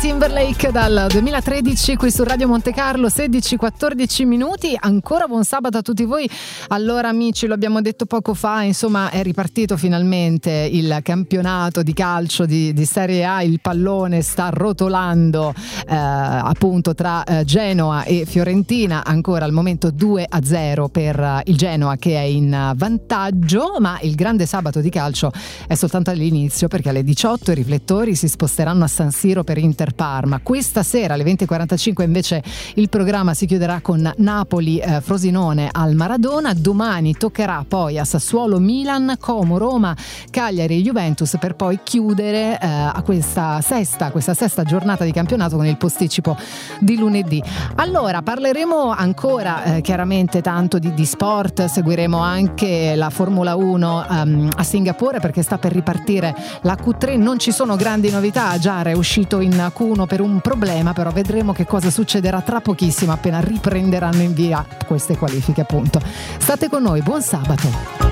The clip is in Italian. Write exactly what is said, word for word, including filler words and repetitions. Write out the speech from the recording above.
Timberlake dal duemilatredici qui su Radio Monte Carlo, sedici quattordici minuti. Ancora buon sabato a tutti voi. Allora amici, lo abbiamo detto poco fa, insomma è ripartito finalmente il campionato di calcio di, di Serie A. Il pallone sta rotolando eh, appunto tra eh, Genoa e Fiorentina, ancora al momento due a zero per uh, il Genoa che è in vantaggio, ma il grande sabato di calcio è soltanto all'inizio, perché alle diciotto i riflettori si sposteranno a San Siro per Inter Parma. Questa sera alle venti e quarantacinque invece il programma si chiuderà con Napoli eh, Frosinone al Maradona. Domani toccherà poi a Sassuolo Milan, Como Roma, Cagliari e Juventus, per poi chiudere eh, a questa sesta questa sesta giornata di campionato con il posticipo di lunedì. Allora parleremo ancora eh, chiaramente tanto di, di sport, seguiremo anche la Formula uno um, a Singapore, perché sta per ripartire la Q tre. Non ci sono grandi novità, Giara è uscito in Q uno per un problema, però vedremo che cosa succederà tra pochissimo appena riprenderanno in via queste qualifiche, appunto. State con noi, buon sabato.